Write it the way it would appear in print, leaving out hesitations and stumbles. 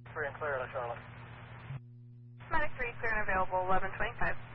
Free and clear to Charlotte. Medic 3, clear and available, 1125.